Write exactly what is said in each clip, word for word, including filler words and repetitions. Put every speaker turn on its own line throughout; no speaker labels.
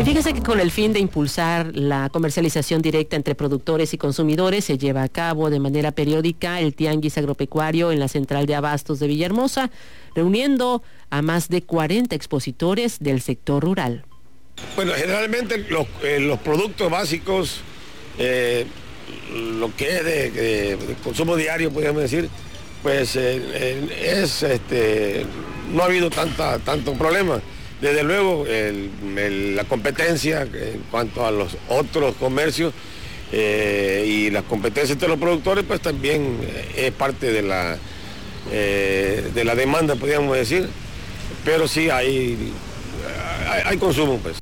Fíjese que con el fin de impulsar la comercialización directa entre productores y consumidores se lleva a cabo de manera periódica el Tianguis Agropecuario en la Central de Abastos de Villahermosa, reuniendo a más de cuarenta expositores del sector rural.
Bueno, generalmente los, eh, los productos básicos, eh, lo que es de, de, de consumo diario, podríamos decir, pues eh, eh, es, este, no ha habido tanta, tanto problema. Desde luego, el, el, la competencia en cuanto a los otros comercios eh, y las competencias entre los productores, pues también es parte de la, eh, de la demanda, podríamos decir, pero sí hay, hay, hay consumo, pues.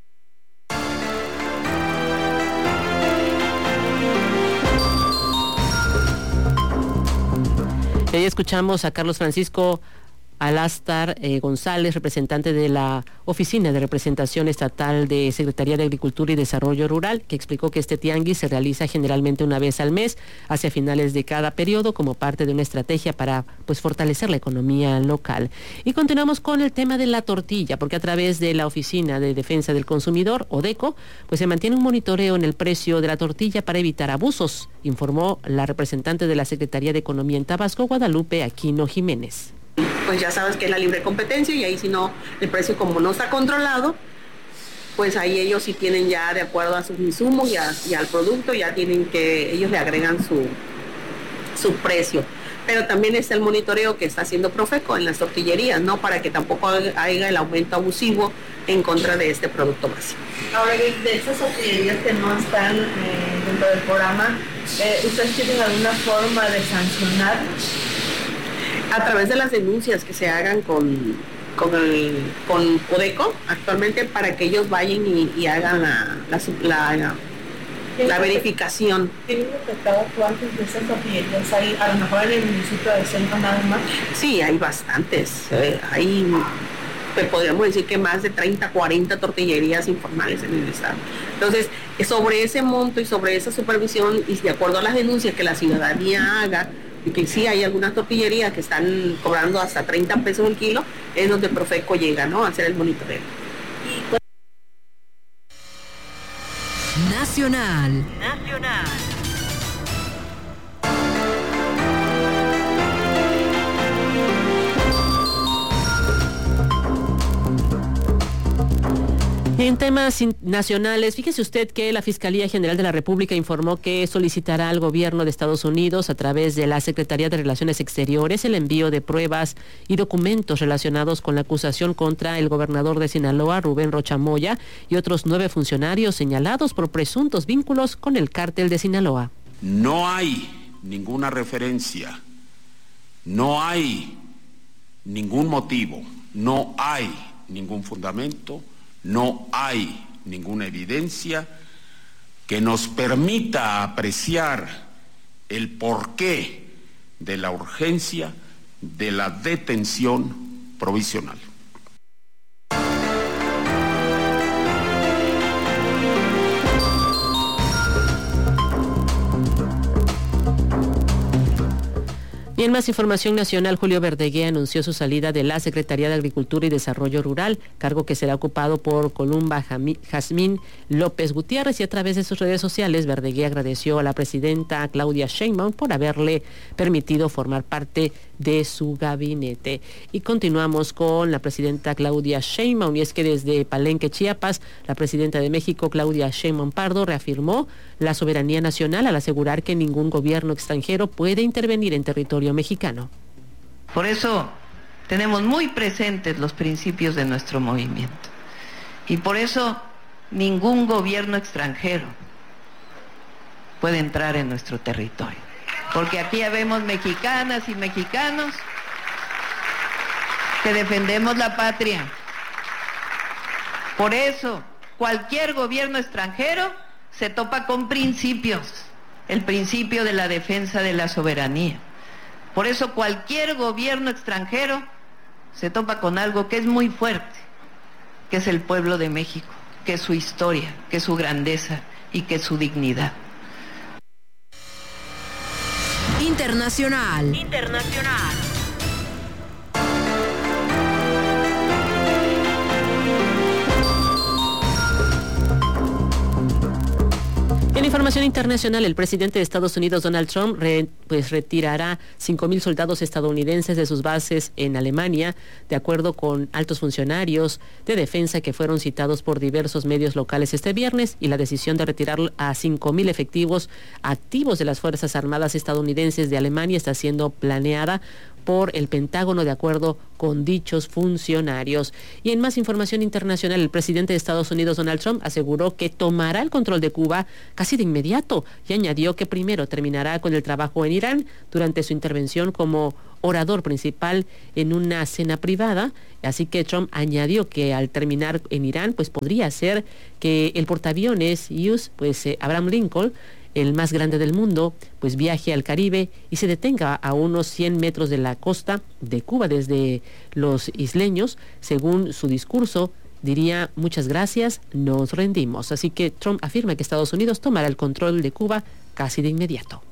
Hoy escuchamos a Carlos Francisco Alastar eh, González, representante de la Oficina de Representación Estatal de Secretaría de Agricultura y Desarrollo Rural, que explicó que este tianguis se realiza generalmente una vez al mes, hacia finales de cada periodo, como parte de una estrategia para pues fortalecer la economía local. Y continuamos con el tema de la tortilla, porque a través de la Oficina de Defensa del Consumidor, ODECO, pues se mantiene un monitoreo en el precio de la tortilla para evitar abusos, informó la representante de la Secretaría de Economía en Tabasco, Guadalupe Aquino Jiménez.
Pues ya sabes que es la libre competencia y ahí si no, el precio como no está controlado, pues ahí ellos sí tienen ya de acuerdo a sus insumos y, a, y al producto, ya tienen que, ellos le agregan su, su precio. Pero también está el monitoreo que está haciendo Profeco en las tortillerías, ¿no? Para que tampoco haya el aumento abusivo en contra de este producto básico.
Ahora, de esas tortillerías que no están eh, dentro del programa, eh, ¿ustedes tienen alguna forma de sancionar?
A través de las denuncias que se hagan con, con, el, con ODECO actualmente para que ellos vayan y, y hagan la, la, la, la, la verificación.
¿Tienen detectado cuántos de esas tortillerías hay, a lo mejor en el municipio de Centro nada más?
Sí, hay bastantes. Eh, hay, pues podríamos decir que más de treinta, cuarenta tortillerías informales en el estado. Entonces, sobre ese monto y sobre esa supervisión y de acuerdo a las denuncias que la ciudadanía haga, y que sí hay algunas tortillerías que están cobrando hasta treinta pesos el kilo, es donde Profeco llega, ¿no?, a hacer el monitoreo.
Nacional. Nacional.
En temas nacionales, fíjese usted que la Fiscalía General de la República informó que solicitará al gobierno de Estados Unidos, a través de la Secretaría de Relaciones Exteriores, el envío de pruebas y documentos relacionados con la acusación contra el gobernador de Sinaloa, Rubén Rocha Moya, y otros nueve funcionarios señalados por presuntos vínculos con el cártel de Sinaloa.
No hay ninguna referencia, no hay ningún motivo, no hay ningún fundamento, no hay ninguna evidencia que nos permita apreciar el porqué de la urgencia de la detención provisional.
Y en más información nacional, Julio Verdegué anunció su salida de la Secretaría de Agricultura y Desarrollo Rural, cargo que será ocupado por Columba Jazmín López Gutiérrez, y a través de sus redes sociales, Verdegué agradeció a la presidenta Claudia Sheinbaum por haberle permitido formar parte de su gabinete. Y continuamos con la presidenta Claudia Sheinbaum, y es que desde Palenque, Chiapas, la presidenta de México, Claudia Sheinbaum Pardo, reafirmó la soberanía nacional al asegurar que ningún gobierno extranjero puede intervenir en territorio mexicano.
Por eso tenemos muy presentes los principios de nuestro movimiento y por eso ningún gobierno extranjero puede entrar en nuestro territorio, porque aquí habemos mexicanas y mexicanos que defendemos la patria. Por eso cualquier gobierno extranjero se topa con principios, el principio de la defensa de la soberanía. Por eso cualquier gobierno extranjero se topa con algo que es muy fuerte, que es el pueblo de México, que es su historia, que es su grandeza y que es su dignidad.
Internacional. Internacional.
información internacional, el presidente de Estados Unidos, Donald Trump, re, pues retirará cinco mil soldados estadounidenses de sus bases en Alemania, de acuerdo con altos funcionarios de defensa que fueron citados por diversos medios locales este viernes, y la decisión de retirar a cinco mil efectivos activos de las Fuerzas Armadas estadounidenses de Alemania está siendo planeada por el Pentágono, de acuerdo con dichos funcionarios. Y en más información internacional, el presidente de Estados Unidos, Donald Trump, aseguró que tomará el control de Cuba casi de inmediato y añadió que primero terminará con el trabajo en Irán durante su intervención como orador principal en una cena privada. Así que Trump añadió que al terminar en Irán, pues podría ser que el portaaviones U S, pues eh, Abraham Lincoln, el más grande del mundo, pues viaje al Caribe y se detenga a unos cien metros de la costa de Cuba. Desde los isleños, según su discurso, diría: muchas gracias, nos rendimos. Así que Trump afirma que Estados Unidos tomará el control de Cuba casi de inmediato.